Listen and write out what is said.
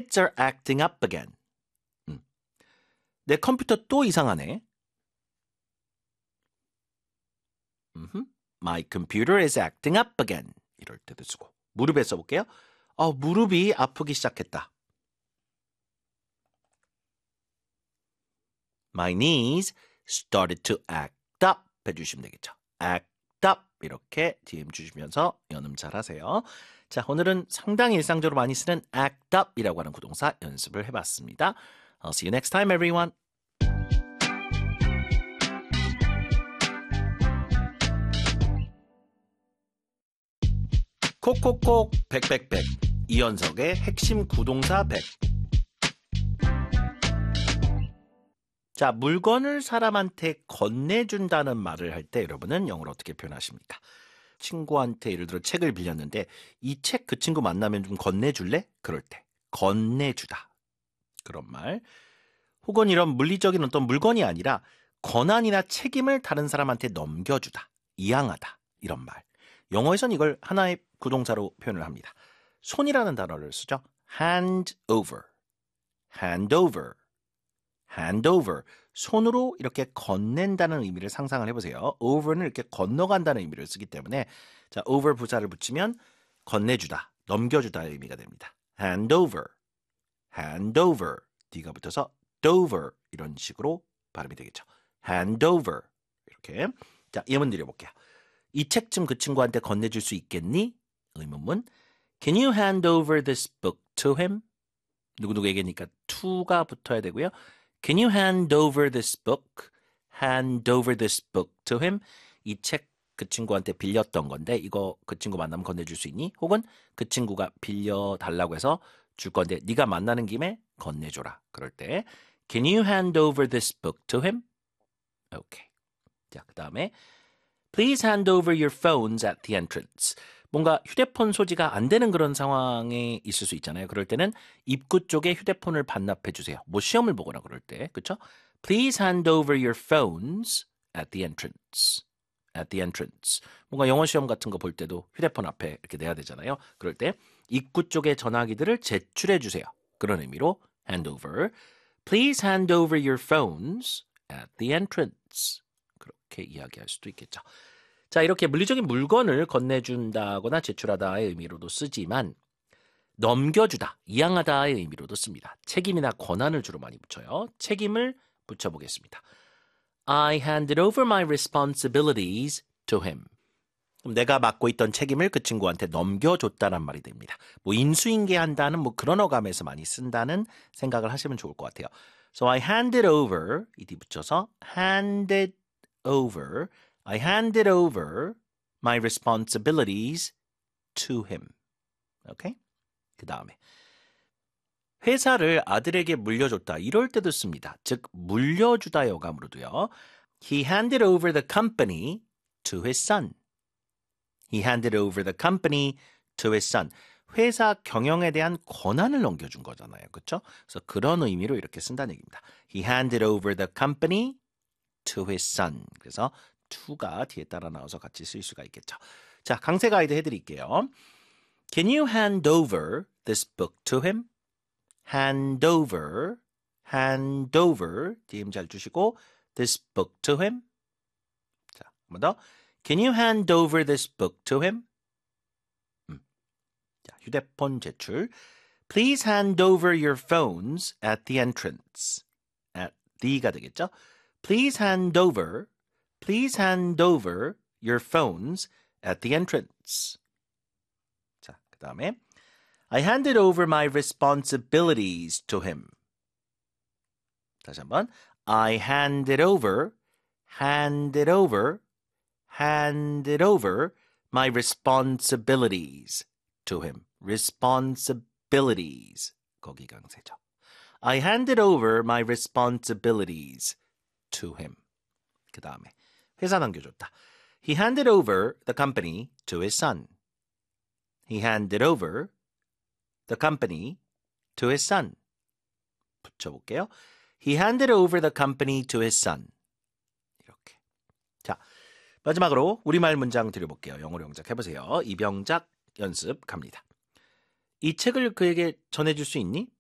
gadgets are acting up again. 내 컴퓨터 또 이상하네. My computer is acting up again. 이럴 때도 쓰고. 무릎에 써볼게요. 무릎이 아프기 시작했다. My knees started to act up 해주시면 되겠죠. act up 이렇게 DM 주시면서 연음 잘 하세요. 자, 오늘은 상당히 일상적으로 많이 쓰는 act up 이라고 하는 구동사 연습을 해봤습니다. I'll see you next time, everyone. 콕콕콕 백백백 이연석의 핵심 구동사 100. 자, 물건을 사람한테 건네준다는 말을 할 때 여러분은 영어로 어떻게 표현하십니까? 친구한테 예를 들어 책을 빌렸는데 이 책 그 친구 만나면 좀 건네줄래? 그럴 때 건네주다 그런 말. 혹은 이런 물리적인 어떤 물건이 아니라 권한이나 책임을 다른 사람한테 넘겨주다, 이양하다 이런 말. 영어에선 이걸 하나의 구동사로 표현을 합니다. 손이라는 단어를 쓰죠. hand over, hand over, hand over. 손으로 이렇게 건넨다는 의미를 상상을 해보세요. over는 이렇게 건너간다는 의미를 쓰기 때문에 자, over 부사를 붙이면 건네주다, 넘겨주다의 의미가 됩니다. hand over, hand over. D가 붙어서 dover 이런 식으로 발음이 되겠죠. hand over 이렇게. 자, 예문 드려볼게요. 이 책 좀 그 친구한테 건네줄 수 있겠니? 의문문. Can you hand over this book to him? 누구누구에게니까 to가 붙어야 되고요. Can you hand over this book? Hand over this book to him? 이 책 그 친구한테 빌렸던 건데 이거 그 친구 만나면 건네줄 수 있니? 혹은 그 친구가 빌려달라고 해서 줄 건데 네가 만나는 김에 건네줘라. 그럴 때 Can you hand over this book to him? 오케이. 자, 그 다음에 Please hand over your phones at the entrance. 뭔가 휴대폰 소지가 안 되는 그런 상황에 있을 수 있잖아요. 그럴 때는 입구 쪽에 휴대폰을 반납해 주세요. 뭐 시험을 보거나 그럴 때. 그렇죠? Please hand over your phones at the entrance. At the entrance. 뭔가 영어 시험 같은 거 볼 때도 휴대폰 앞에 이렇게 내야 되잖아요. 그럴 때 입구 쪽에 전화기들을 제출해 주세요. 그런 의미로 hand over. Please hand over your phones at the entrance. 그렇게 이야기할 수도 있겠죠. 자, 이렇게 물리적인 물건을 건네준다거나 제출하다의 의미로도 쓰지만 넘겨주다, 이양하다의 의미로도 씁니다. 책임이나 권한을 주로 많이 붙여요. 책임을 붙여보겠습니다. I handed over my responsibilities to him. 그럼 내가 맡고 있던 책임을 그 친구한테 넘겨줬다는 말이 됩니다. 뭐 인수인계한다는 뭐 그런 어감에서 많이 쓴다는 생각을 하시면 좋을 것 같아요. So I handed over, 이 뒤 붙여서 handed over, I handed over my responsibilities to him. 오케이? 그 다음에 회사를 아들에게 물려줬다. 이럴 때도 씁니다. 즉 물려주다의 어감으로도요. He handed over the company to his son. He handed over the company to his son. 회사 경영에 대한 권한을 넘겨준 거잖아요. 그렇죠? 그래서 그런 의미로 이렇게 쓴다는 얘기입니다. He handed over the company to his son. 그래서 to가 뒤에 따라 나와서 같이 쓸 수가 있겠죠. 자, 강세 가이드 해드릴게요. Can you hand over this book to him? hand over, DM 잘 주시고 this book to him. 자, 한 번 더. Can you hand over this book to him? 자, 휴대폰 제출. Please hand over your phones at the entrance. at the가 되겠죠? Please hand over your phones at the entrance. 자, 그 다음에 I handed over my responsibilities to him. 다시 한번. I handed over my responsibilities to him. responsibilities. 거기 강세죠. I handed over my responsibilities to him. 그 다음에 회사 넘겨줬다. He handed over the company to his son. He handed over the company to his son. 붙여볼게요. He handed over the company to his son. 이렇게. 자, 마지막으로 우리말 문장 드려볼게요. 영어로 영작해보세요. 이병작 연습 갑니다. 이 책을 그에게 전해줄 수 있니?